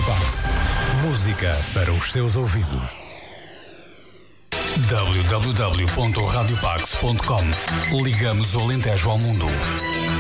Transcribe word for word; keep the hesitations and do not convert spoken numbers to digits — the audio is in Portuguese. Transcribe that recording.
Pax. Música para os seus ouvidos. w w w ponto radio pax ponto com. Ligamos o Alentejo ao mundo.